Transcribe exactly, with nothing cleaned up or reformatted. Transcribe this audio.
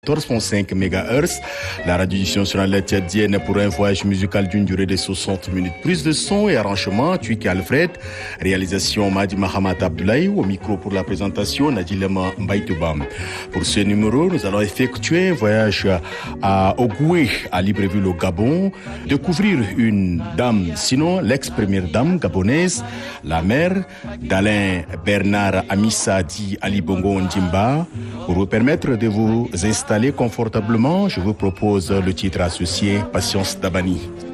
quatorze virgule cinq mégahertz, la radiodiffusion sur la tchadienne pour un voyage musical d'une durée de soixante minutes. Prise de son et arrangement, Tuik Alfred. Réalisation, Madi Mahamat Abdoulaye. Au micro pour la présentation, Nadilema Mbaïtoubam. Pour ce numéro, nous allons effectuer un voyage à Ogoué, à Libreville au Gabon. Découvrir une dame, sinon l'ex-première dame gabonaise, la mère d'Alain Bernard Amissa dit Ali Bongo Ndimba. Pour vous permettre de vous installer confortablement, je vous propose le titre associé Patience Dabani.